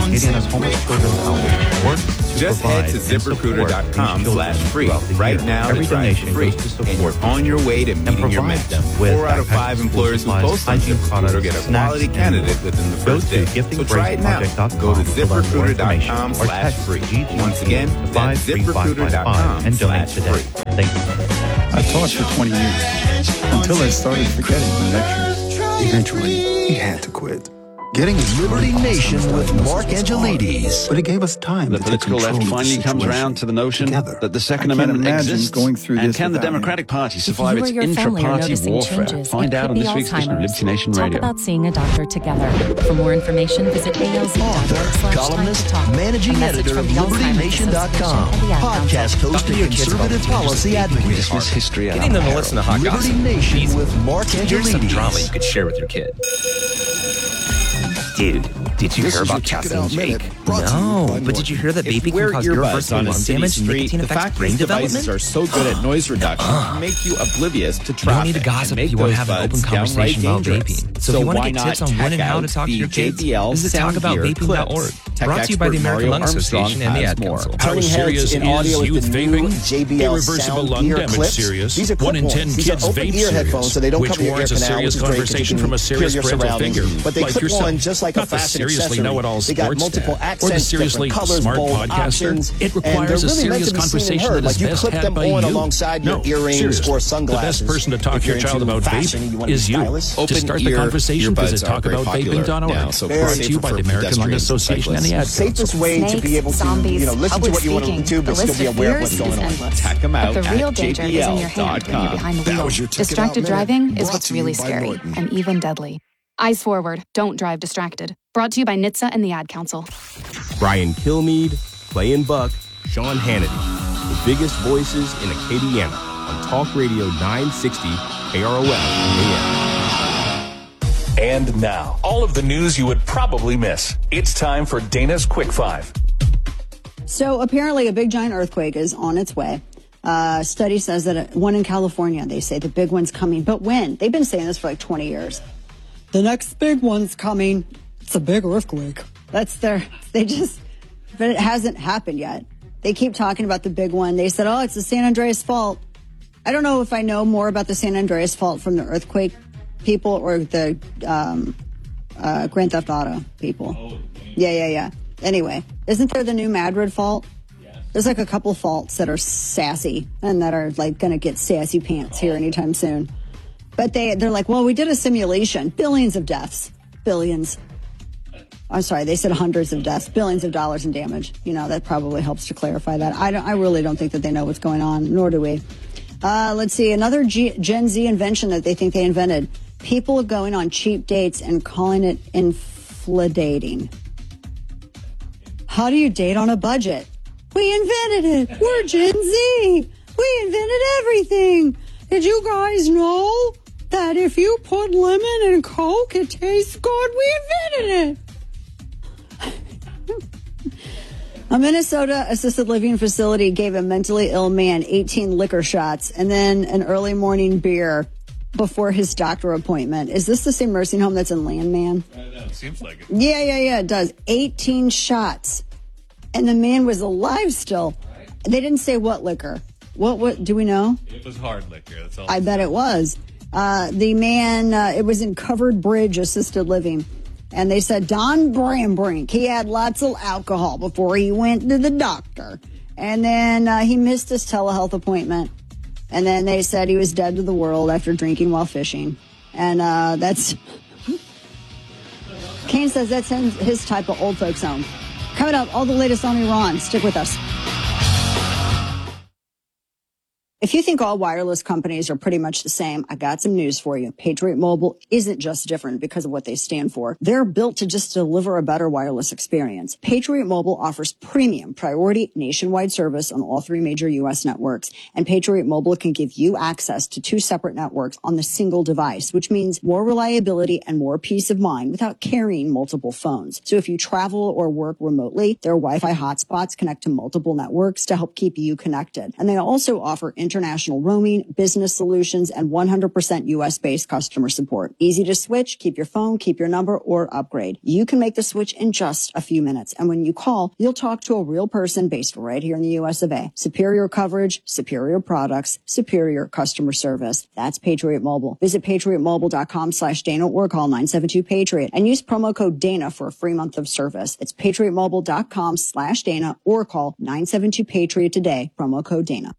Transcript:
Acadian has homeless children's outreach work to Just provide head to and support ZipRecruiter.com/free throughout the right year. now Every to try it donation free, goes to and support you're on your way to meeting your match. them with 4 out of 5 employers who post on ZipRecruiter get a quality candidate within the first day. So try it now. Go to ZipRecruiter.com/free. Once again, that's ZipRecruiter.com and donate today. Thank you. I taught for 20 years until I started forgetting the lectures. Eventually, he had to quit. Getting Liberty Nation with Mark Angelides. But it gave us time. The political left finally comes round to the notion that the Second Amendment exists. Going through and this can the Democratic Party survive its intra-party warfare? Find out on this week's edition of Liberty Nation Radio. Talk about seeing a doctor together. For more information, visit columnist, managing editor of LibertyNation.com, podcast host and conservative policy advocate. Dismiss history. Getting them to listen to hot gossip. Liberty Nation with Mark Here's some drama Angelides. you could share with your kid. Dude, did you hear about Cassie and Jake? No, but did you hear that vaping can cause irreversible lung damage, nicotine affects brain development? Are so good at noise reduction, can make you oblivious to traffic. You don't need to gossip if you want to have an open conversation about vaping. So if you want to get tips on when and how to talk to your kids, visit talkaboutVaping.org. Brought to you by the American Lung Association and the Ad Council. How serious is youth vaping? Irreversible lung damage serious. 1 in 10 kids vape serious, which warrants a serious conversation from a serious parental figure, like yourself. Not the seriously know-it-all sports dad, or the seriously smart podcaster. It requires a serious conversation that is best had by you. No, seriously, the best person to talk to your child about vaping is you. To start the conversation, visit talkaboutVaping.org. Brought to you by the American Lung Association and the Ad Council. Safest way to be able to, listen to what you want to listen to, but still be aware of what's going on. Check them out But the real at danger is in your hand when you're behind the wheel. Distracted driving is what's really scary and even deadly. Eyes forward. Don't drive distracted. Brought to you by NHTSA and the Ad Council. Brian Kilmeade, Clay and Buck, Sean Hannity. The biggest voices in Acadiana on Talk Radio 960 KROF AM. And now, all of the news you would probably miss. It's time for Dana's Quick Five. So apparently a big giant earthquake is on its way. Study says that one in California, they say the big one's coming. But when? They've been saying this for like 20 years. The next big one's coming. It's a big earthquake. But it hasn't happened yet. They keep talking about the big one. They said, oh, it's the San Andreas Fault. I don't know if I know more about the San Andreas Fault from the earthquake people or the Grand Theft Auto people. Yeah. Anyway, isn't there the new Madrid Fault? There's like a couple faults that are sassy and that are like going to get sassy pants here anytime soon. But they're like, well, we did a simulation. Billions of deaths. Billions. I'm sorry, they said hundreds of deaths. Billions of dollars in damage. That probably helps to clarify that. I really don't think that they know what's going on, nor do we. Let's see, another Gen Z invention that they think they invented. People going on cheap dates and calling it infladating. How do you date on a budget? We invented it. We're Gen Z. We invented everything. Did you guys know that if you put lemon in Coke, it tastes good? We invented it. A Minnesota assisted living facility gave a mentally ill man 18 liquor shots and then an early morning beer before his doctor appointment. Is this the same nursing home that's in Landman? I know, it seems like it. Yeah, it does. 18 shots. And the man was alive still. Right. They didn't say what liquor. What do we know? It was hard liquor. That's all. I bet it was. The man, it was in Covered Bridge Assisted Living. And they said Don Brambrink, he had lots of alcohol before he went to the doctor. And then he missed his telehealth appointment. And then they said he was dead to the world after drinking while fishing. And that's... Kane says that's his type of old folks home. Coming up, all the latest on Iran. Stick with us. If you think all wireless companies are pretty much the same, I got some news for you. Patriot Mobile isn't just different because of what they stand for. They're built to just deliver a better wireless experience. Patriot Mobile offers premium priority nationwide service on all 3 major U.S. networks. And Patriot Mobile can give you access to 2 separate networks on the single device, which means more reliability and more peace of mind without carrying multiple phones. So if you travel or work remotely, their Wi-Fi hotspots connect to multiple networks to help keep you connected. And they also offer international roaming, business solutions, and 100% U.S.-based customer support. Easy to switch, keep your phone, keep your number, or upgrade. You can make the switch in just a few minutes. And when you call, you'll talk to a real person based right here in the U.S. of A. Superior coverage, superior products, superior customer service. That's Patriot Mobile. Visit patriotmobile.com/Dana or call 972-PATRIOT and use promo code Dana for a free month of service. It's patriotmobile.com/Dana or call 972-PATRIOT today. Promo code Dana.